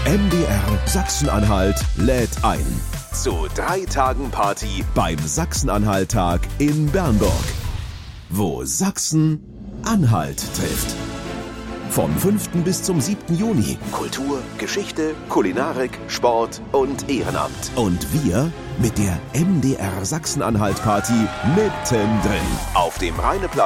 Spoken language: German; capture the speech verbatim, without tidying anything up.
M D R Sachsen-Anhalt lädt ein zu drei Tagen Party beim Sachsen-Anhalt-Tag in Bernburg, wo Sachsen-Anhalt trifft. Vom fünften bis zum siebten Juni. Kultur, Geschichte, Kulinarik, Sport und Ehrenamt. Und wir mit der M D R Sachsen-Anhalt-Party mittendrin auf dem Rheineplatz.